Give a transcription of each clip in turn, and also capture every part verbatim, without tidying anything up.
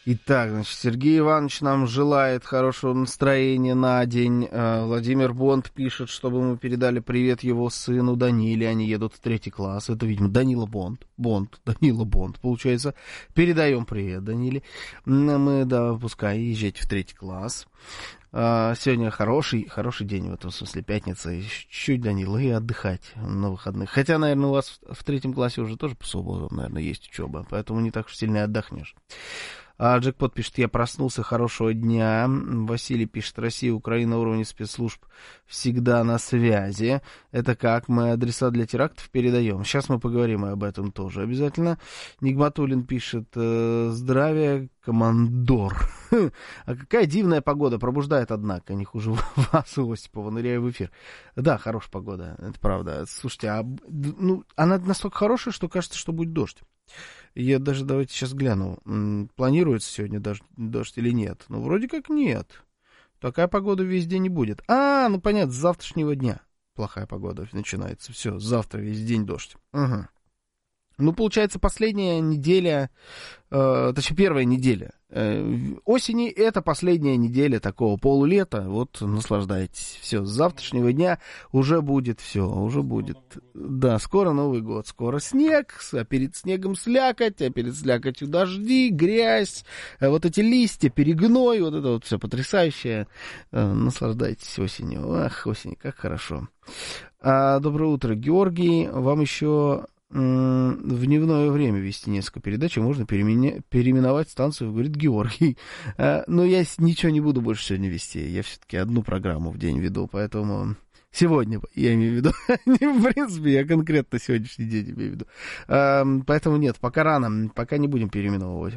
Итак, значит, Сергей Иванович нам желает хорошего настроения на день. Владимир Бонд пишет, чтобы мы передали привет его сыну Даниле. Они едут в третий класс. Это, видимо, Данила Бонд. Бонд. Данила Бонд, получается. Передаем привет Даниле. Мы, да, пускай езжайте в третий класс. Сегодня хороший, хороший день, в этом смысле, пятница. Чуть-чуть, Данила, и отдыхать на выходных. Хотя, наверное, у вас в третьем классе уже тоже по субботам, наверное, есть учеба. Поэтому не так уж сильно отдохнешь. А Джекпот пишет, я проснулся, хорошего дня. Василий пишет, Россия, Украина на уровне спецслужб всегда на связи. Это как? Мы адреса для терактов передаем. Сейчас мы поговорим об этом тоже обязательно. Нигматуллин пишет, здравия, командор. А какая дивная погода, пробуждает, однако, не хуже вас, Осипова, ныряю в эфир. Да, хорошая погода, это правда. Слушайте, а, ну, она настолько хорошая, что кажется, что будет дождь. Я даже, давайте сейчас гляну, планируется сегодня дождь, дождь или нет? Ну, вроде как нет. Такая погода весь день не будет. А, ну, понятно, с завтрашнего дня плохая погода начинается. Все, завтра весь день дождь. Угу. Ну, получается, последняя неделя, э, точнее, первая неделя э, осени, это последняя неделя такого полулета. Вот, наслаждайтесь. Все, с завтрашнего дня уже будет все, уже будет. Да, скоро Новый год, скоро снег, а перед снегом слякоть, а перед слякотью дожди, грязь, вот эти листья, перегной, вот это вот все потрясающее. Э, наслаждайтесь осенью. Ах, осень, как хорошо. А, доброе утро, Георгий. Вам еще... в дневное время вести несколько передач, и можно переименовать, переименовать станцию, говорит Георгий. Но я ничего не буду больше сегодня вести. Я все-таки одну программу в день веду, поэтому сегодня, я имею в виду, не в принципе, я конкретно сегодняшний день имею в виду. Поэтому нет, пока рано, пока не будем переименовывать.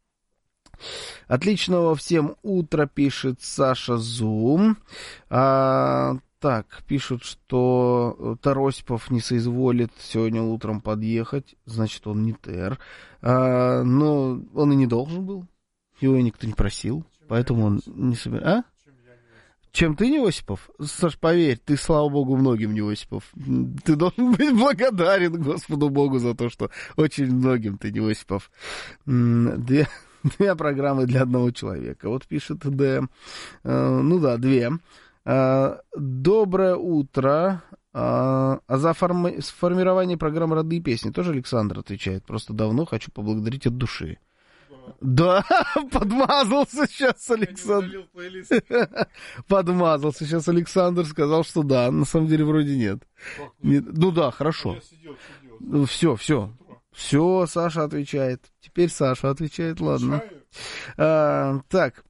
Отличного всем утра, пишет Саша Зум. Так, пишут, что Таросипов не соизволит сегодня утром подъехать, значит, он не Тер. А, но он и не должен был, его никто не просил, чем поэтому он не собирается. А? Чем ты не Осипов? Саш, поверь, ты, слава богу, многим не Осипов. Ты должен быть благодарен Господу Богу за то, что очень многим ты не Осипов. Две, две программы для одного человека. Вот пишет Д. Ну да, две. Доброе утро. А за форми- формирование программы «Родные песни» тоже Александр отвечает. Просто давно хочу поблагодарить от души. Да, да, подмазался сейчас Александр. Подмазался сейчас Александр, сказал, что да. На самом деле вроде нет. нет. Ну да, хорошо. Ну, все, все. Все, Саша отвечает. Теперь Саша отвечает, ладно. А, так.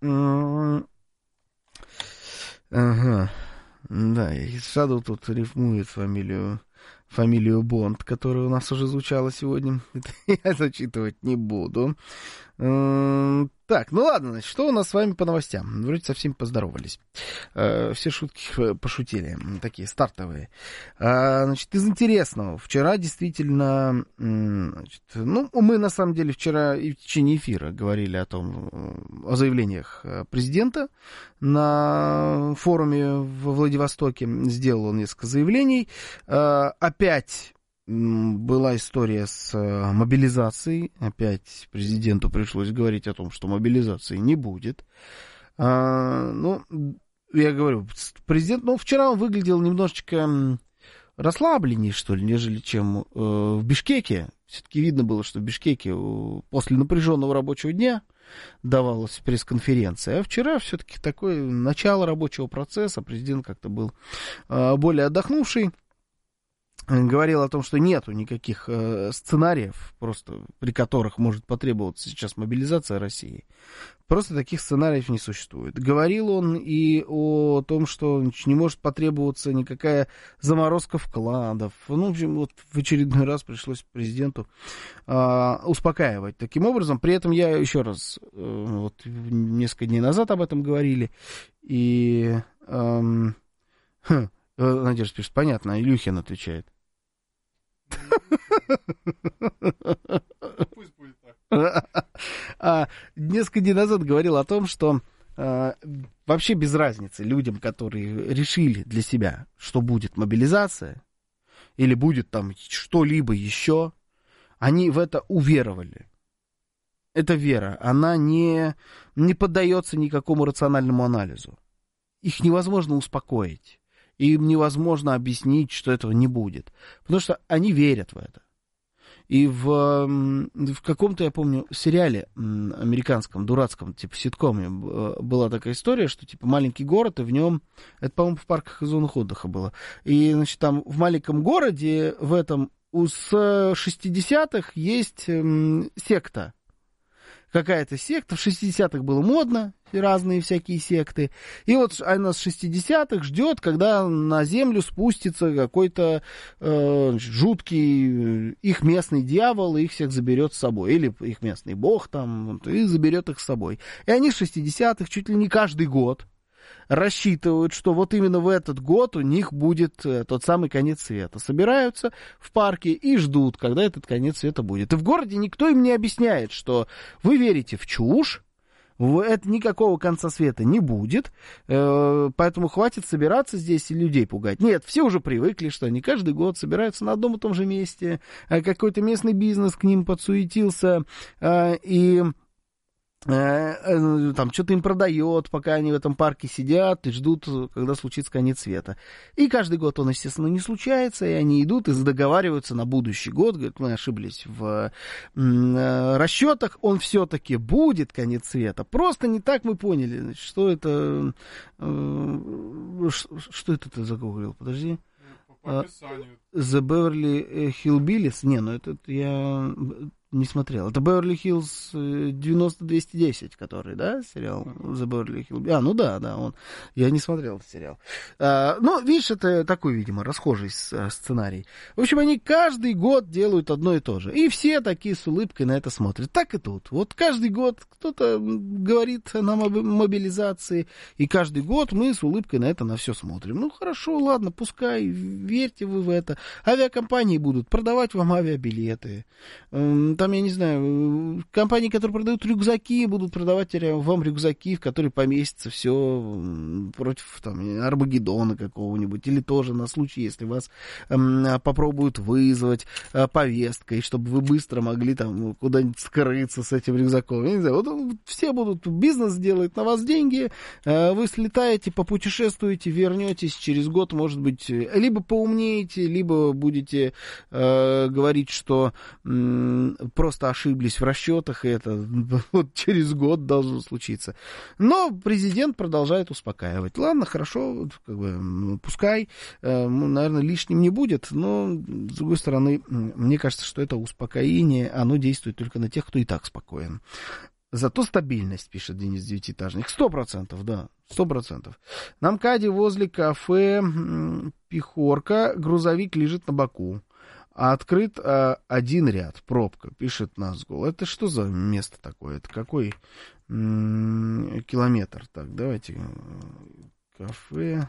Ага, да, и Шадоу тут рифмует фамилию, фамилию Бонд, которая у нас уже звучала сегодня. Это я зачитывать не буду. Так, ну ладно, значит, что у нас с вами по новостям? Вроде со всеми поздоровались. Все шутки пошутили, такие стартовые. Значит, из интересного. Вчера действительно, значит, ну, мы на самом деле вчера и в течение эфира говорили о том, о заявлениях президента на форуме в Владивостоке. Сделал он несколько заявлений. Опять была история с мобилизацией. Опять президенту пришлось говорить о том, что мобилизации не будет. А, ну, я говорю, президент, ну, вчера он выглядел немножечко расслабленнее, что ли, нежели чем э, в Бишкеке. Все-таки видно было, что в Бишкеке после напряженного рабочего дня давалась пресс-конференция. А вчера все-таки такое начало рабочего процесса. Президент как-то был э, более отдохнувший. Говорил о том, что нету никаких э, сценариев, просто при которых может потребоваться сейчас мобилизация России. Просто таких сценариев не существует. Говорил он и о том, что не может потребоваться никакая заморозка вкладов. Ну, в общем, вот в очередной раз пришлось президенту э, успокаивать таким образом. При этом я еще раз, э, вот несколько дней назад об этом говорили, и... Э, хм, Надежда пишет, понятно, Илюхин отвечает. Пусть будет так. А, несколько дней назад говорил о том, что а, вообще без разницы людям, которые решили для себя, что будет мобилизация, или будет там что-либо еще, они в это уверовали. эта вера, она не, не поддается никакому рациональному анализу. Их невозможно успокоить. Им невозможно объяснить, что этого не будет. Потому что они верят в это. И в, в каком-то, я помню, сериале американском, дурацком, типа ситкоме, была такая история, что, типа, маленький город, и в нем, это, по-моему, в парках и зонах отдыха было. И, значит, там в маленьком городе, в этом, с шестидесятых есть м, секта. Какая-то секта. В шестидесятых было модно, разные всякие секты. И вот она с шестидесятых ждет, когда на землю спустится какой-то э, жуткий их местный дьявол, и их всех заберет с собой. Или их местный бог там, и заберет их с собой. И они с шестидесятых чуть ли не каждый год рассчитывают, что вот именно в этот год у них будет э, тот самый конец света. Собираются в парке и ждут, когда этот конец света будет. И в городе никто им не объясняет, что вы верите в чушь, это никакого конца света не будет, э, поэтому хватит собираться здесь и людей пугать. Нет, все уже привыкли, что они каждый год собираются на одном и том же месте, э, какой-то местный бизнес к ним подсуетился, э, и... там что-то им продает, пока они в этом парке сидят и ждут, когда случится конец света. И каждый год он, естественно, не случается, и они идут и договариваются на будущий год, говорят, мы ошиблись в э, расчетах, он все-таки будет, конец света. Просто не так мы поняли, значит, что это... Э, что это ты загуглил? Подожди. По описанию. The Beverly Hillbillies? Не, ну это я... не смотрел. Это Беверли-Хиллз девяносто двести десять, который, да, сериал? The Beverly Hills. А, ну да, да, он. Я не смотрел этот сериал. А, ну, видишь, это такой, видимо, расхожий сценарий. В общем, они каждый год делают одно и то же. И все такие с улыбкой на это смотрят. Так и тут. Вот каждый год кто-то говорит нам об мобилизации, и каждый год мы с улыбкой на это на все смотрим. Ну, хорошо, ладно, пускай, верьте вы в это. Авиакомпании будут продавать вам авиабилеты. Там, я не знаю, компании, которые продают рюкзаки, будут продавать вам рюкзаки, в которые поместится все против там, Армагеддона какого-нибудь, или тоже на случай, если вас э, попробуют вызвать э, повесткой, чтобы вы быстро могли там куда-нибудь скрыться с этим рюкзаком. Я не знаю, вот все будут, бизнес делает на вас деньги, э, вы слетаете, попутешествуете, вернетесь через год, может быть, либо поумнеете, либо будете э, говорить, что э, просто ошиблись в расчетах, и это вот через год должно случиться. Но президент продолжает успокаивать. Ладно, хорошо, как бы, пускай, э, наверное, лишним не будет, но, с другой стороны, мне кажется, что это успокоение, оно действует только на тех, кто и так спокоен. Зато стабильность, пишет Денис Девятиэтажник. Сто процентов, да, сто процентов. На МКАДе возле кафе «Пихорка» грузовик лежит на боку. А открыт а, один ряд, пробка, пишет Назгул. Это что за место такое? Это какой м- километр? Так, давайте. Кафе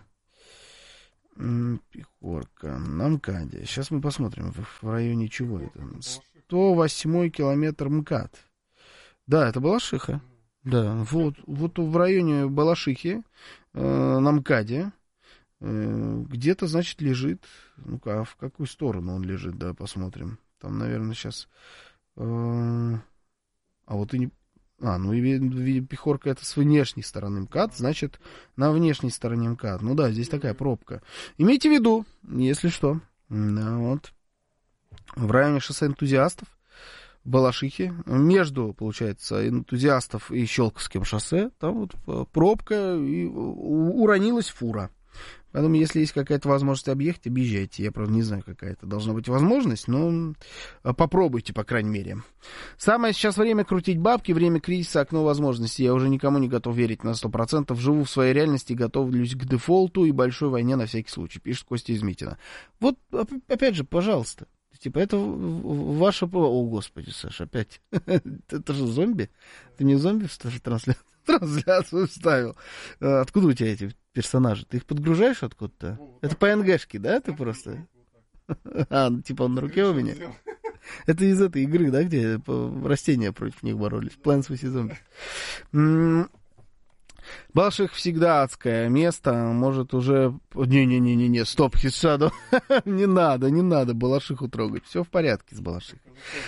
м- Пихорка на МКАДе. Сейчас мы посмотрим, в, в районе чего это. сто восьмой километр МКАД. Да, это Балашиха. Да, вот, вот в районе Балашихи, э, на МКАДе. Где-то, значит, лежит. Ну-ка, а в какую сторону он лежит, да, посмотрим. Там, наверное, сейчас... Э, а вот и не... А, ну, и Пихорка это с внешней стороны МКАД, значит, на внешней стороне МКАД. Ну да, здесь такая пробка. Имейте в виду, если что. Да, вот. В районе шоссе Энтузиастов, Балашихи, между, получается, Энтузиастов и Щелковским шоссе, там вот пробка, и уронилась фура. Поэтому, если есть какая-то возможность объехать, объезжайте. Я, правда, не знаю, какая это должна быть возможность, но попробуйте, по крайней мере. Самое сейчас время крутить бабки, время кризиса, окно возможностей. Я уже никому не готов верить на сто процентов. Живу в своей реальности, готовлюсь к дефолту и большой войне на всякий случай, пишет Костя из Митина. Вот, опять же, пожалуйста. Типа, это ваше... О, господи, Саша, опять. Это же зомби? Ты мне зомби в трансляцию? Трансляцию вставил. Откуда у тебя эти персонажи? Ты их подгружаешь откуда-то? Это пэ эн гэшки, да? Ты просто... А, типа он на руке у меня? Это из этой игры, да, где растения против них боролись? Plants versus. Zombies. Балаших всегда адское место, может уже... Не-не-не-не, стоп, Хисаду, не надо, не надо Балашиху трогать, все в порядке с Балашихой.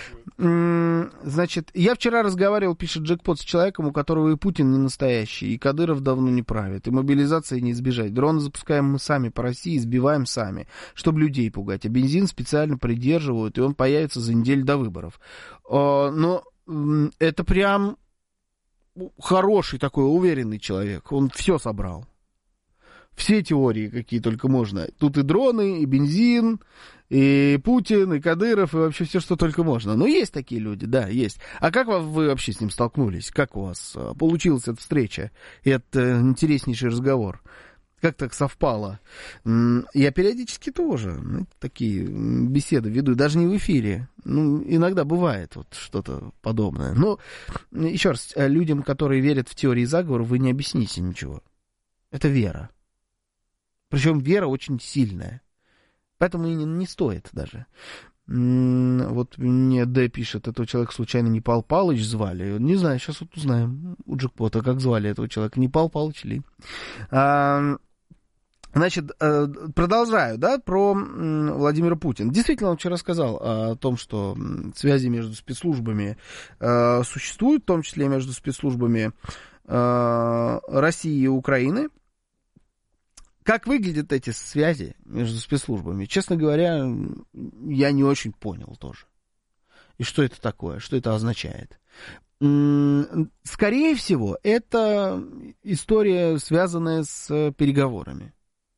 Значит, я вчера разговаривал, пишет Джекпот, с человеком, у которого и Путин не настоящий, и Кадыров давно не правит, и мобилизации не избежать. Дроны запускаем мы сами по России, сбиваем сами, чтобы людей пугать, а бензин специально придерживают, и он появится за неделю до выборов. Но это прям... хороший такой, уверенный человек. Он все собрал. Все теории, какие только можно. Тут и дроны, и бензин, и Путин, и Кадыров, и вообще все, что только можно. Но есть такие люди, да, есть. А как вы вообще с ним столкнулись? Как у вас получилась эта встреча? И это интереснейший разговор. Как так совпало? Я периодически тоже ну, такие беседы веду, даже не в эфире. Ну, иногда бывает вот что-то подобное. Но, еще раз, людям, которые верят в теории заговора, вы не объясните ничего. Это вера. Причем вера очень сильная. Поэтому и не, не стоит даже. Вот мне Д пишет, этого человека случайно не Пал Палыч звали? Не знаю, сейчас вот узнаем у Джекпота, как звали этого человека. Не Пал Палыч ли? А, значит, продолжаю, да, про Владимира Путина. Действительно, он вчера сказал о том, что связи между спецслужбами существуют, в том числе между спецслужбами России и Украины. Как выглядят эти связи между спецслужбами? Честно говоря, я не очень понял тоже. И что это такое? Что это означает? Скорее всего, это история, связанная с переговорами.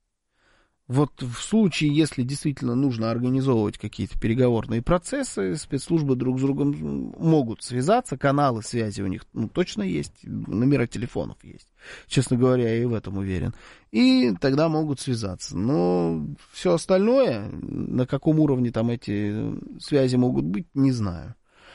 Вот в случае, если действительно нужно организовывать какие-то переговорные процессы, спецслужбы друг с другом могут связаться, каналы связи у них ну, точно есть, номера телефонов есть. Честно говоря, я и в этом уверен. И тогда могут связаться. Но все остальное, на каком уровне там эти связи могут быть, не знаю.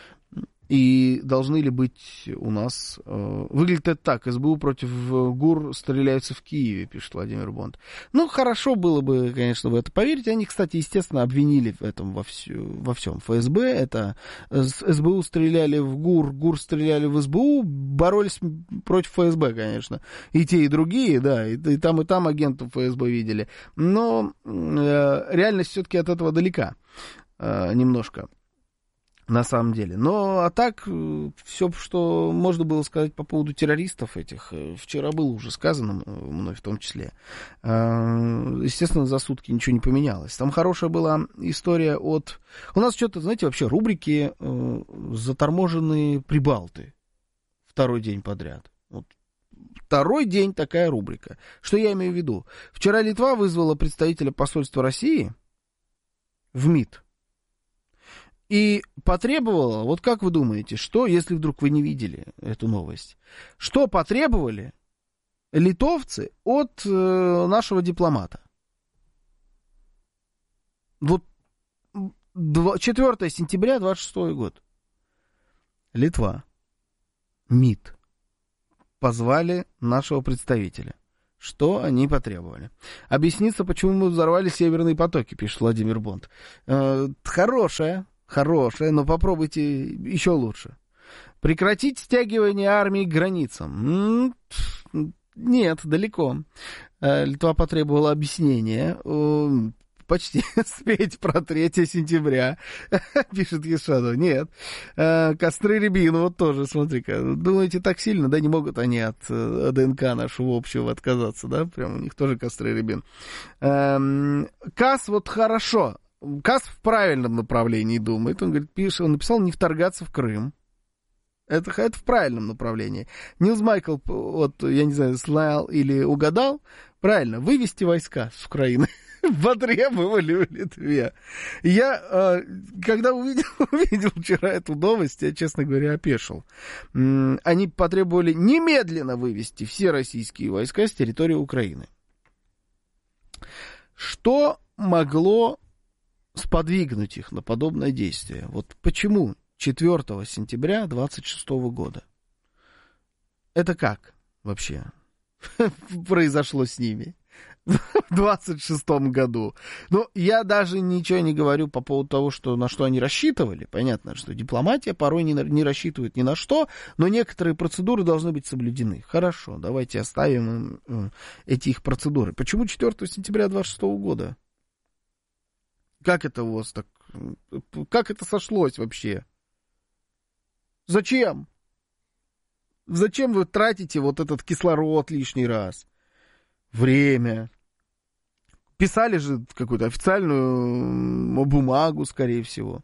И должны ли быть у нас... Э, выглядит это так. СБУ против ГУР стреляются в Киеве, пишет Владимир Бонд. Ну, хорошо было бы, конечно, в это поверить. Они, кстати, естественно, обвинили в этом во, всю, во всем. ФСБ, это СБУ стреляли в ГУР, ГУР стреляли в СБУ, боролись против ФСБ, конечно. И те, и другие, да, и, и там, и там агентов ФСБ видели. Но э, реальность все-таки от этого далека э, немножко. На самом деле. Но, а так, все, что можно было сказать по поводу террористов этих, вчера было уже сказано, мной в том числе. Естественно, за сутки ничего не поменялось. Там хорошая была история от... У нас что-то, знаете, вообще рубрики «Заторможенные прибалты». Второй день подряд. Вот. Второй день такая рубрика. Что я имею в виду? Вчера Литва вызвала представителя посольства России в МИД. И потребовала, вот как вы думаете, что, если вдруг вы не видели эту новость, что потребовали литовцы от э, нашего дипломата? Вот четвёртого сентября двадцать шестого год. Литва. МИД. Позвали нашего представителя. Что они потребовали? Объясниться, почему мы взорвали северные потоки, пишет Владимир Бонд. Э, хорошая. Хорошая, но попробуйте еще лучше. Прекратить стягивание армии к границам. Нет, далеко. Литва потребовала объяснения. Почти спеть про третьего сентября, пишет Ешаду. Нет. Костры Рябину, вот тоже, смотри-ка. Думаете, так сильно? Да не могут они от ДНК нашего общего отказаться, да? Прям у них тоже костры Рябин. КАС вот хорошо. КАС в правильном направлении думает. Он говорит, пишет, он написал не вторгаться в Крым. Это, это в правильном направлении. Нилс Майкл, вот, я не знаю, слал или угадал. Правильно, вывести войска с Украины. Потребовали в Литве. Я, когда увидел, увидел вчера эту новость, я, честно говоря, опешил. Они потребовали немедленно вывести все российские войска с территории Украины. Что могло сподвигнуть их на подобное действие? Вот почему четвёртого сентября двадцать шестого года? Это как вообще произошло с ними? в двадцать шестом году. Но я даже ничего не говорю по поводу того, что, на что они рассчитывали. Понятно, что дипломатия порой не, не рассчитывает ни на что, но некоторые процедуры должны быть соблюдены. Хорошо, давайте оставим им эти их процедуры. Почему четвёртого сентября двадцать шестого года? Как это у вас так? Как это сошлось вообще? Зачем? Зачем вы тратите вот этот кислород лишний раз? Время. Писали же какую-то официальную бумагу, скорее всего.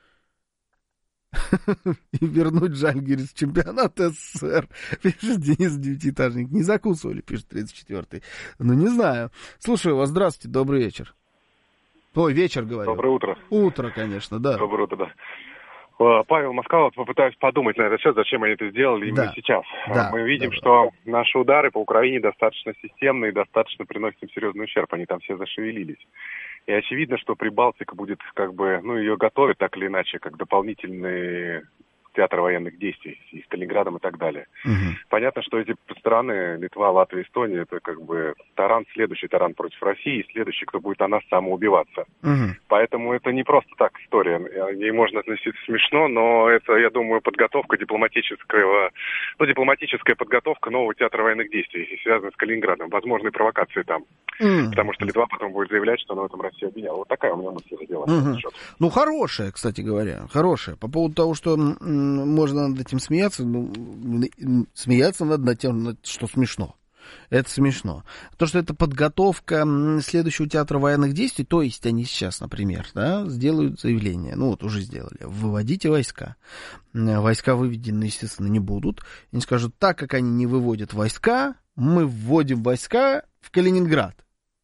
И вернуть Жальгирис в чемпионат СССР. Пишет Денис Девятиэтажник. Не закусывали, пишет тридцать четвёртый. Ну, не знаю. Слушаю вас. Здравствуйте, добрый вечер. Ой, вечер, говорю. Доброе утро. Утро, конечно, да. Доброе утро, да. Павел Москва, вот попытаюсь подумать на этот счет, зачем они это сделали именно да. сейчас. Да, Мы видим, да, что наши удары по Украине достаточно системные, достаточно приносят им серьезный ущерб. Они там все зашевелились. И очевидно, что Прибалтика будет как бы, ну, ее готовят так или иначе, как дополнительный театр военных действий и с Калининградом и так далее. Угу. Понятно, что эти страны, Литва, Латвия, Эстония, это как бы таран, следующий таран против России, и следующий, кто будет о нас самоубиваться. Угу. Поэтому это не просто так история. Ей можно относиться смешно, но это, я думаю, подготовка дипломатического, ну, дипломатическая подготовка нового театра военных действий, связанная с Калининградом, возможные провокации там. Mm. Потому что Литва потом будет заявлять, что она в этом Россию обвиняла. Вот такая у меня мысль сделала. Mm-hmm. Ну, хорошая, кстати говоря, хорошая. По поводу того, что м- можно над этим смеяться, ну, смеяться надо над тем, что смешно. Это смешно. То, что это подготовка следующего театра военных действий, то есть они сейчас, например, да, сделают заявление, ну вот уже сделали, выводите войска. Войска выведены, естественно, не будут. Они скажут, так как они не выводят войска, мы вводим войска в Калининград.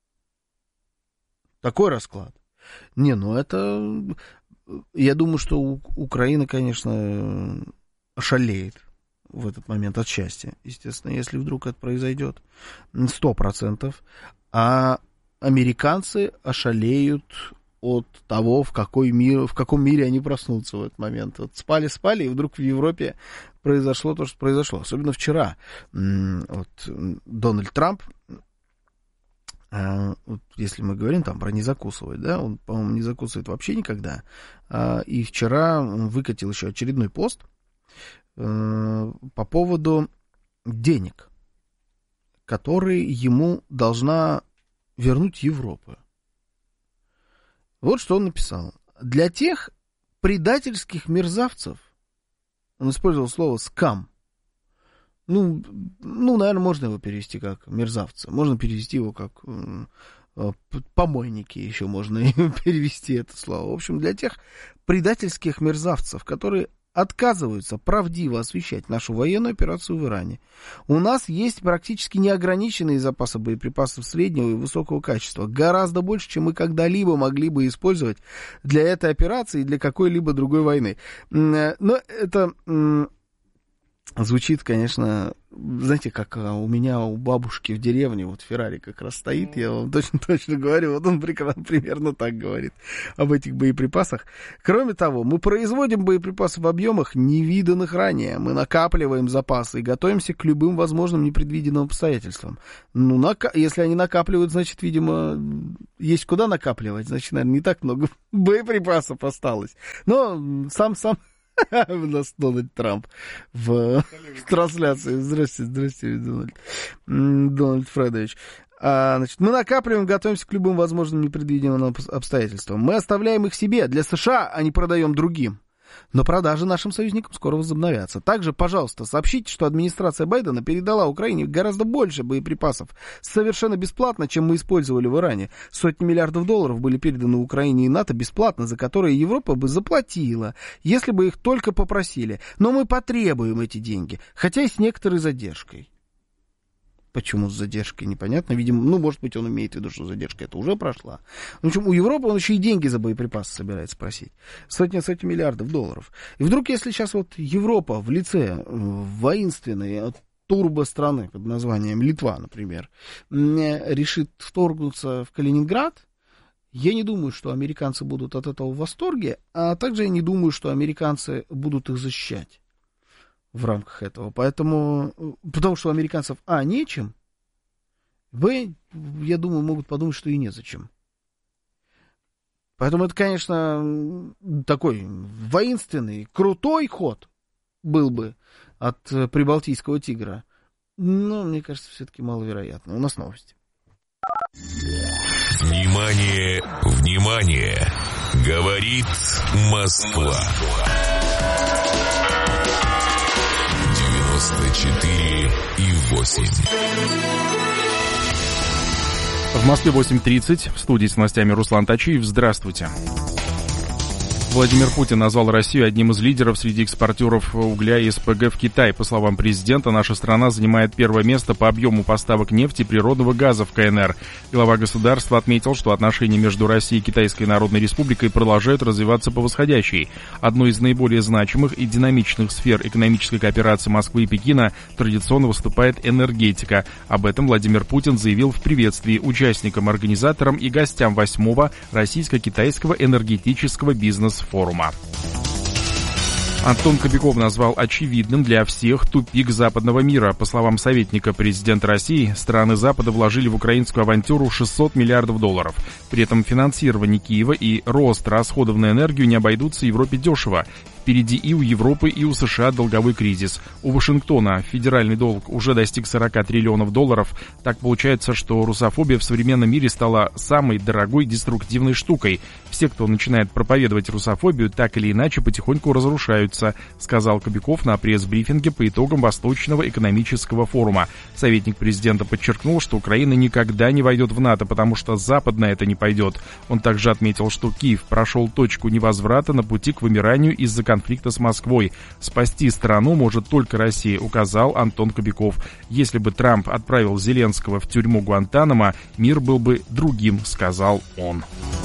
Такой расклад. Не, ну это... Я думаю, что Украина, конечно, ошалеет в этот момент от счастья. Естественно, если вдруг это произойдет. Сто процентов. А американцы ошалеют от того, в, какой мир, в каком мире они проснутся в этот момент. Вот спали-спали, и вдруг в Европе произошло то, что произошло. Особенно вчера. Вот Дональд Трамп, вот если мы говорим там про не закусывать, да, он, по-моему, не закусывает вообще никогда. И вчера он выкатил еще очередной пост по поводу денег, которые ему должна вернуть Европа. Вот что он написал. Для тех предательских мерзавцев, он использовал слово «скам». Ну, ну, наверное, можно его перевести как мерзавцы. Можно перевести его как э, помойники, еще можно перевести это слово. В общем, для тех предательских мерзавцев, которые отказываются правдиво освещать нашу военную операцию в Иране. У нас есть практически неограниченные запасы боеприпасов среднего и высокого качества. Гораздо больше, чем мы когда-либо могли бы использовать для этой операции и для какой-либо другой войны. Но это... Звучит, конечно, знаете, как у меня у бабушки в деревне, вот Феррари как раз стоит, я вам точно-точно говорю, вот он прекрасно, примерно так говорит об этих боеприпасах. Кроме того, мы производим боеприпасы в объемах, невиданных ранее, мы накапливаем запасы и готовимся к любым возможным непредвиденным обстоятельствам. Ну, нака- если они накапливают, значит, видимо, есть куда накапливать, значит, наверное, не так много боеприпасов осталось. Но сам-сам... У нас Дональд Трамп в, в трансляции. Здрасте, здрасте, Дональд, Дональд Фредович. А, значит, мы накапливаем, готовимся к любым возможным непредвиденным обстоятельствам. Мы оставляем их себе для США, а не продаем другим. Но продажи нашим союзникам скоро возобновятся. Также, пожалуйста, сообщите, что администрация Байдена передала Украине гораздо больше боеприпасов совершенно бесплатно, чем мы использовали в Иране. Сотни миллиардов долларов были переданы Украине и НАТО бесплатно, за которые Европа бы заплатила, если бы их только попросили. Но мы потребуем эти деньги, хотя и с некоторой задержкой. Почему с задержкой, непонятно. Видимо, ну, может быть, он имеет в виду, что задержка это уже прошла. В общем, у Европы он еще и деньги за боеприпасы собирается просить. Сотни, сотни миллиардов долларов. И вдруг, если сейчас вот Европа в лице воинственной турбо-страны под названием Литва, например, решит вторгнуться в Калининград, я не думаю, что американцы будут от этого в восторге, а также я не думаю, что американцы будут их защищать в рамках этого. Поэтому, потому что у американцев, а, нечем, В, я думаю, могут подумать, что и незачем. Поэтому это, конечно, такой воинственный, крутой ход был бы от прибалтийского тигра. Но, мне кажется, все-таки маловероятно. У нас новости. Внимание, внимание! Говорит Москва. девяносто четыре и восемь. В Москве восемь тридцать. В студии с новостями Руслан Тачиев. Здравствуйте. Владимир Путин назвал Россию одним из лидеров среди экспортеров угля и СПГ в Китай. По словам президента, наша страна занимает первое место по объему поставок нефти и природного газа в КНР. Глава государства отметил, что отношения между Россией и Китайской Народной Республикой продолжают развиваться по восходящей. Одной из наиболее значимых и динамичных сфер экономической кооперации Москвы и Пекина традиционно выступает энергетика. Об этом Владимир Путин заявил в приветствии участникам, организаторам и гостям восьмого российско-китайского энергетического бизнес-форума. Антон Кобяков назвал очевидным для всех тупик западного мира. По словам советника президента России, страны Запада вложили в украинскую авантюру шестьсот миллиардов долларов. При этом финансирование Киева и рост расходов на энергию не обойдутся Европе дешево. Впереди и у Европы, и у США долговой кризис. У Вашингтона федеральный долг уже достиг сорок триллионов долларов. Так получается, что русофобия в современном мире стала самой дорогой деструктивной штукой. Все, кто начинает проповедовать русофобию, так или иначе потихоньку разрушаются, сказал Кобяков на пресс-брифинге по итогам Восточного экономического форума. Советник президента подчеркнул, что Украина никогда не войдет в НАТО, потому что Запад на это не пойдет. Он также отметил, что Киев прошел точку невозврата на пути к вымиранию из-за конфликта с Москвой. Спасти страну может только Россия, указал Антон Кобяков. Если бы Трамп отправил Зеленского в тюрьму Гуантанамо, мир был бы другим, сказал он.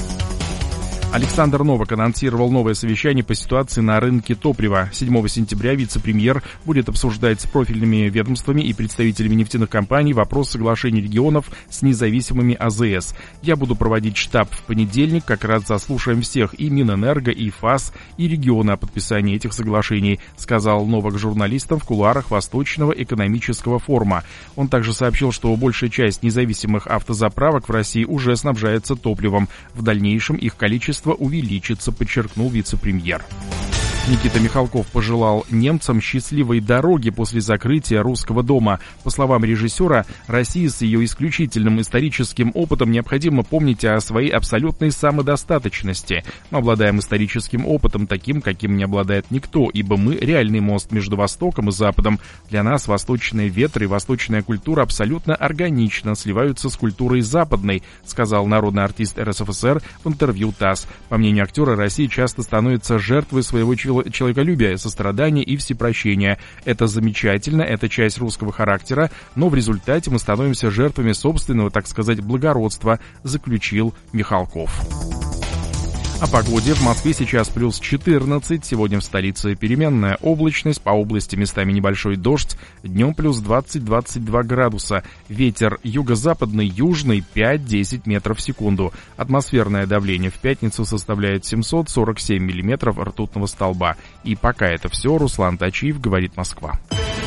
Александр Новак анонсировал новое совещание по ситуации на рынке топлива. седьмого сентября вице-премьер будет обсуждать с профильными ведомствами и представителями нефтяных компаний вопрос соглашений регионов с независимыми АЗС. Я буду проводить штаб в понедельник, как раз заслушаем всех, и Минэнерго, и ФАС, и регионы о подписании этих соглашений, сказал Новак журналистам в кулуарах Восточного экономического форума. Он также сообщил, что большая часть независимых автозаправок в России уже снабжается топливом. В дальнейшем их количество увеличится, подчеркнул вице-премьер. Никита Михалков пожелал немцам счастливой дороги после закрытия Русского дома. По словам режиссера, России с ее исключительным историческим опытом необходимо помнить о своей абсолютной самодостаточности. Мы обладаем историческим опытом, таким, каким не обладает никто, ибо мы реальный мост между Востоком и Западом. Для нас восточные ветры и восточная культура абсолютно органично сливаются с культурой западной, сказал народный артист РСФСР в интервью ТАСС. По мнению актера, Россия часто становится жертвой своего человека. человеколюбия, сострадания и всепрощения. Это замечательно, это часть русского характера, но в результате мы становимся жертвами собственного, так сказать, благородства, заключил Михалков. О погоде. В Москве сейчас плюс четырнадцать, сегодня в столице переменная облачность, по области местами небольшой дождь, днем плюс двадцать - двадцать два градуса, ветер юго-западный, южный пять-десять метров в секунду, атмосферное давление в пятницу составляет семьсот сорок семь миллиметров ртутного столба. И пока это все, Руслан Тачиев, говорит Москва.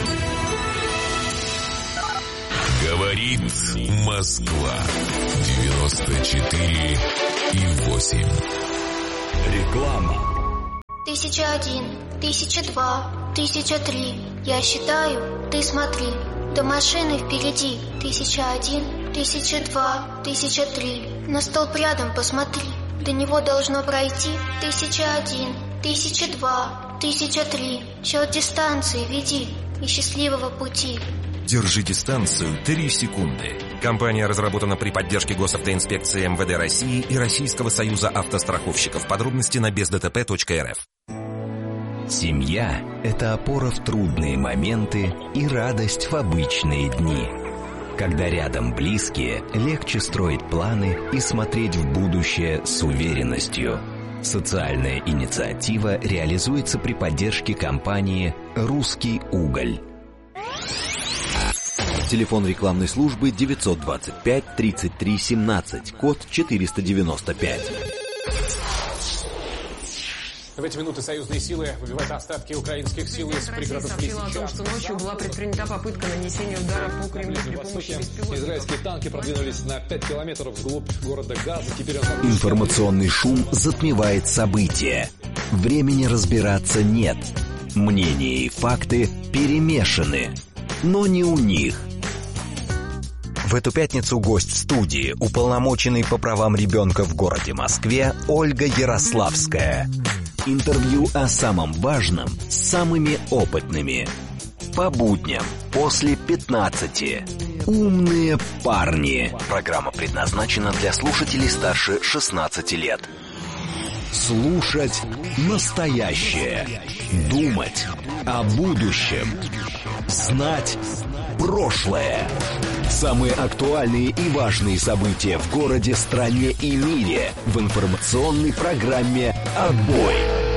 Говорит Москва. девяносто четыре и восемь. Реклама. Тысяча один, тысяча два, тысяча три. Я считаю, ты смотри. До машины впереди. Тысяча один, тысяча два, тысяча три. На столб рядом посмотри. До него должно пройти. Тысяча один, тысяча два, тысяча три. Счет дистанции веди и счастливого пути. Держи дистанцию три секунды. Компания разработана при поддержке госавтоинспекции МВД России и Российского союза автостраховщиков. Подробности на без дэ тэ пэ точка эр эф. Семья – это опора в трудные моменты и радость в обычные дни. Когда рядом близкие, легче строить планы и смотреть в будущее с уверенностью. Социальная инициатива реализуется при поддержке компании «Русский уголь». Телефон рекламной службы девятьсот двадцать пять тридцать три семнадцать, код четыреста девяносто пять. В эти минуты союзные силы выбивают остатки украинских сил из пригородов Лисичанска. Сообщила о том, что ночью была предпринята попытка нанесения удара по Кремлю при помощи беспилотников. Израильские танки продвинулись на пять километров вглубь города Газа. Теперь он... Информационный шум затмевает события. Времени разбираться нет. Мнения и факты перемешаны. Но не у них. В эту пятницу гость в студии, уполномоченный по правам ребенка в городе Москве Ольга Ярославская. Интервью о самом важном с самыми опытными. По будням после пятнадцати. Умные парни. Программа предназначена для слушателей старше шестнадцати лет. Слушать настоящее. Думать о будущем. Знать прошлое. Самые актуальные и важные события в городе, стране и мире в информационной программе «Отбой».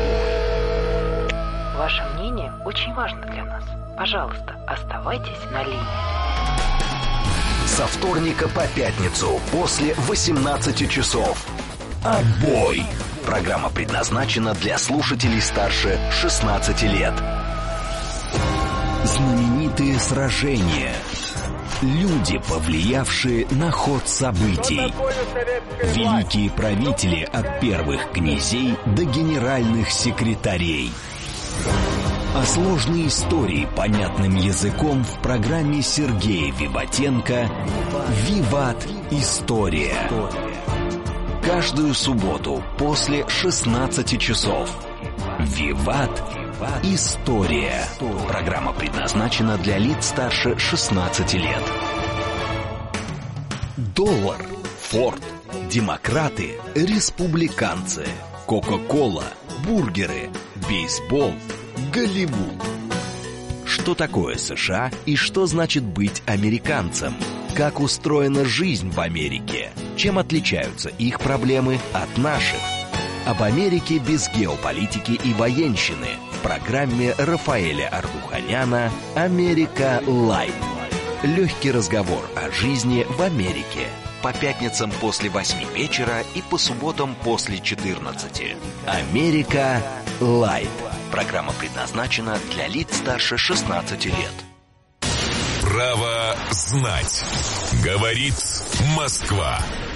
Ваше мнение очень важно для нас. Пожалуйста, оставайтесь на линии. Со вторника по пятницу после восемнадцати часов. «Отбой». Программа предназначена для слушателей старше шестнадцати лет. Знаменитые сражения. Люди, повлиявшие на ход событий. Великие правители от первых князей до генеральных секретарей. А сложные истории понятным языком в программе Сергея Виватенко «Виват. История». Каждую субботу после шестнадцати часов. «Виват. История». Программа предназначена для лиц старше шестнадцати лет. Доллар, Форд, демократы, республиканцы, Кока-кола, бургеры, бейсбол, Голливуд. Что такое США и что значит быть американцем? Как устроена жизнь в Америке? Чем отличаются их проблемы от наших? Об Америке без геополитики и военщины в программе Рафаэля Ардуханяна «Америка Лайт». Легкий разговор о жизни в Америке. По пятницам после восьми вечера и по субботам после четырнадцати. «Америка Лайт». Программа предназначена для лиц старше шестнадцати лет. Право знать. Говорит Москва.